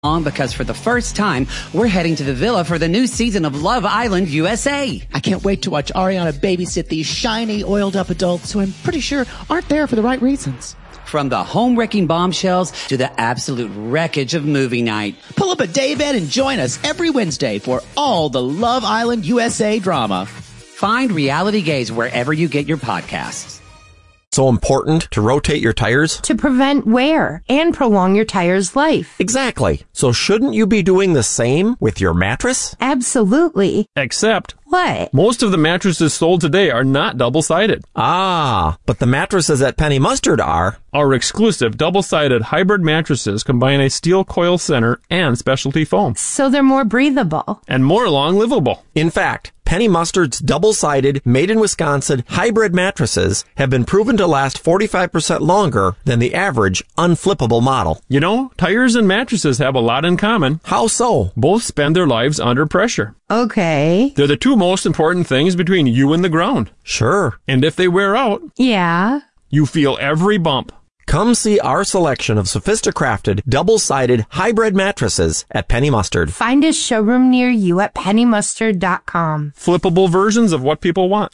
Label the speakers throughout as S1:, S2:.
S1: Because for the first time, we're heading to the villa for the new season of Love Island USA.
S2: I can't wait to watch Ariana babysit these shiny, oiled-up adults who I'm pretty sure aren't there for the right reasons.
S1: From the home-wrecking bombshells to the absolute wreckage of movie night.
S2: Pull up a daybed and join us every Wednesday for all the Love Island USA drama.
S1: Find Reality Gaze wherever you get your podcasts.
S3: So important to rotate your tires?
S4: To prevent wear and prolong your tire's life.
S3: Exactly. So shouldn't you be doing the same with your mattress?
S4: Absolutely.
S5: Except...
S4: What?
S5: Most of the mattresses sold today are not double-sided.
S3: Ah, but the mattresses at Penny Mustard are.
S5: Our exclusive double-sided hybrid mattresses combine a steel coil center and specialty foam.
S4: So they're more breathable.
S5: And more long-livable.
S3: In fact, Penny Mustard's double-sided, made-in-Wisconsin hybrid mattresses have been proven to last 45% longer than the average unflippable model.
S5: You know, tires and mattresses have a lot in common.
S3: How so?
S5: Both spend their lives under pressure.
S4: Okay.
S5: They're the two most important things between you and the ground.
S3: Sure.
S5: And if they wear out,
S4: yeah,
S5: you feel every bump.
S3: Come see our selection of sophisticrafted, double-sided hybrid mattresses at Penny Mustard.
S4: Find a showroom near you at pennymustard.com.
S5: Flippable versions of what people want.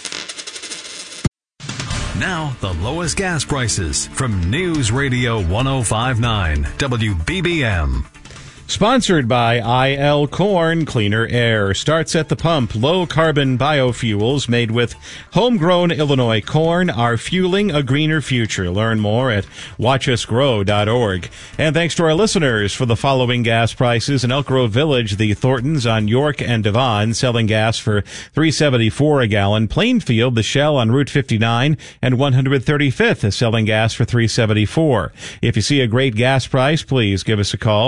S6: Now, the lowest gas prices from News Radio 105.9 WBBM.
S7: Sponsored by IL Corn. Cleaner air starts at the pump. Low-carbon biofuels made with homegrown Illinois corn are fueling a greener future. Learn more at watchusgrow.org. And thanks to our listeners for the following gas prices. In Elk Grove Village, the Thorntons on York and Devon selling gas for $3.74 a gallon. Plainfield, the Shell on Route 59 and 135th is selling gas for $3.74. If you see a great gas price, please give us a call.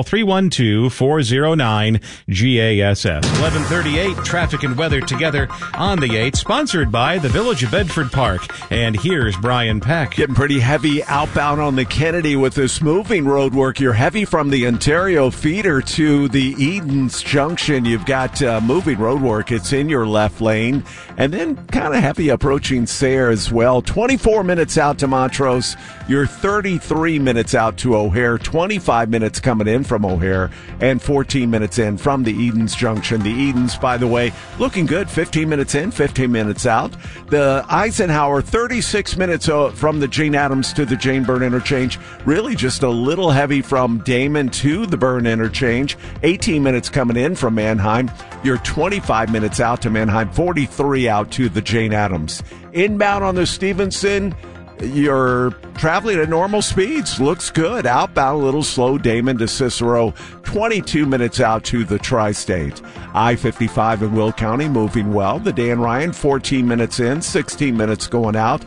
S7: 312-409-GASS. 11:38, traffic and weather together on the 8th, sponsored by the Village of Bedford Park. And here's Brian Peck.
S8: Getting pretty heavy outbound on the Kennedy with this moving road work. You're heavy from the Ontario feeder to the Edens Junction. You've got moving road work. It's in your left lane. And then kind of heavy approaching Sayre as well. 24 minutes out to Montrose. You're 33 minutes out to O'Hare. 25 minutes coming in from O'Hare. And 14 minutes in from the Edens Junction. The Edens, by the way, looking good. 15 minutes in, 15 minutes out. The Eisenhower, 36 minutes from the Jane Addams to the Jane Byrne interchange. Really just a little heavy from Damon to the Byrne interchange. 18 minutes coming in from Manheim. You're 25 minutes out to Manheim. 43 out to the Jane Addams. Inbound on the Stevenson, you're traveling at normal speeds. Looks good. Outbound a little slow. Damon to Cicero. 22 minutes out to the Tri-State. I-55 in Will County moving well. The Dan Ryan 14 minutes in, 16 minutes going out.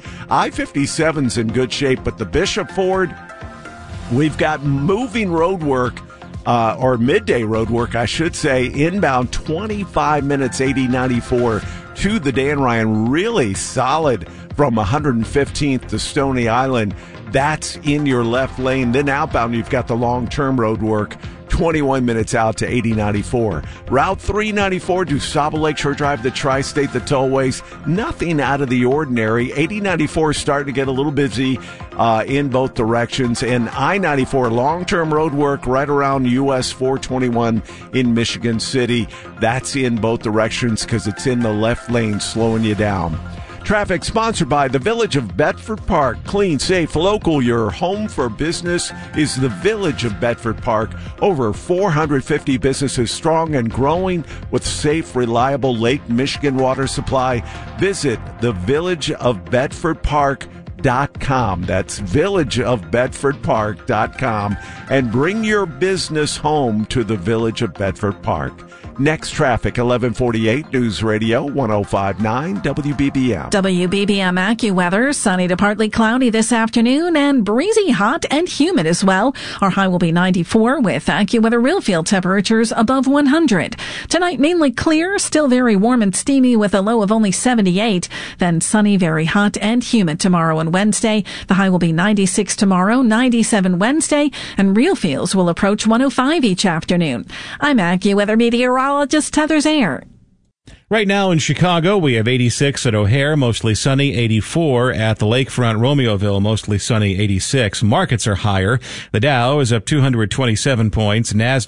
S8: I-57's in good shape, but the Bishop Ford, we've got moving road work. Or midday road work, I should say. Inbound 25 minutes, 80-94 to the Dan Ryan. Really solid from 115th to Stony Island. That's in your left lane. Then outbound, you've got the long-term road work. 21 minutes out to 80-94. Route 394, DuSable Lakeshore Drive, the Tri-State, the tollways. Nothing out of the ordinary. 80-94 starting to get a little busy in both directions. And I-94, long-term road work right around US 421 in Michigan City. That's in both directions because it's in the left lane, slowing you down. Traffic sponsored by the Village of Bedford Park. Clean, safe, local. Your home for business is the Village of Bedford Park. Over 450 businesses strong and growing with safe, reliable Lake Michigan water supply. Visit thevillageofbedfordpark.com. That's villageofbedfordpark.com and bring your business home to the Village of Bedford Park. Next traffic, 1148 News Radio 105.9 WBBM.
S9: WBBM AccuWeather, sunny to partly cloudy this afternoon and breezy, hot and humid as well. Our high will be 94 with AccuWeather real field temperatures above 100. Tonight mainly clear, still very warm and steamy with a low of only 78. Then sunny, very hot and humid tomorrow and Wednesday. The high will be 96 tomorrow, 97 Wednesday, and real fields will approach 105 each afternoon. I'm AccuWeather meteorologist Heather Zayer.
S7: Right now in Chicago, we have 86 at O'Hare, mostly sunny, 84 at the lakefront Romeoville, mostly sunny, 86. Markets are higher. The Dow is up 227 points. NASDAQ